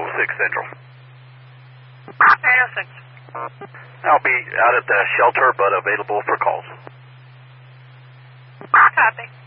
806 Central. 806. I'll be out at the shelter, but available for calls. Copy.